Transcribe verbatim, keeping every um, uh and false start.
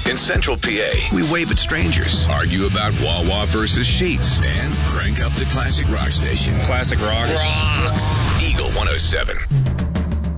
In Central P A, we wave at strangers, argue about Wawa versus Sheetz, and crank up the classic rock station. Classic rock. Rocks. Eagle one oh seven.